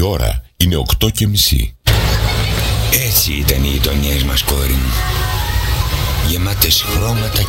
ώρα είναι 8:30. Έτσι ήταν οι γειτονιές μας, κόρη μου. Γεμάτες χρώματα